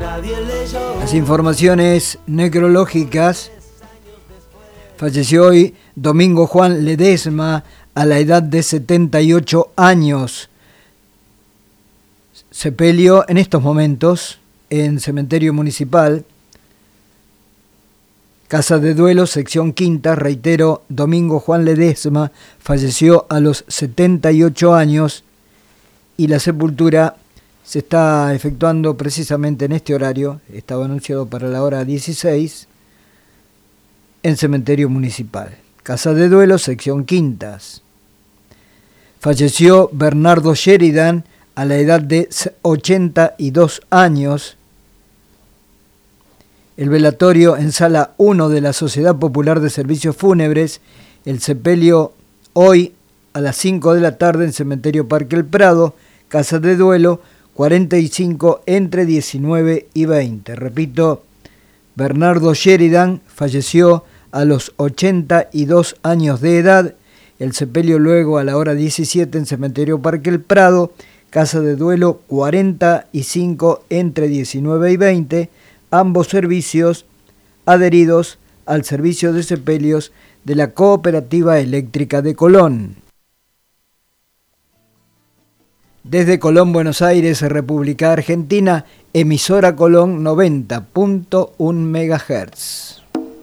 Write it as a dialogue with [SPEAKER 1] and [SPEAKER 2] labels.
[SPEAKER 1] Las informaciones necrológicas. Falleció hoy Domingo Juan Ledesma a la edad de 78 años. Sepelio en estos momentos en Cementerio Municipal, Casa de Duelo, sección quinta. Reitero, Domingo Juan Ledesma falleció a los 78 años y la sepultura se está efectuando precisamente en este horario. Estaba anunciado para la hora 16 en Cementerio Municipal, Casa de Duelo, sección quintas. Falleció Bernardo Sheridan a la edad de 82 años. El velatorio en Sala 1 de la Sociedad Popular de Servicios Fúnebres. El sepelio hoy a las 5 de la tarde en Cementerio Parque El Prado, Casa de Duelo, 45 entre 19 y 20. Repito, Bernardo Sheridan falleció a los 82 años de edad. El sepelio luego a la hora 17 en Cementerio Parque El Prado, Casa de Duelo, 45 entre 19 y 20. Ambos servicios adheridos al servicio de sepelios de la Cooperativa Eléctrica de Colón. Desde Colón, Buenos Aires, República Argentina, emisora Colón 90.1 MHz.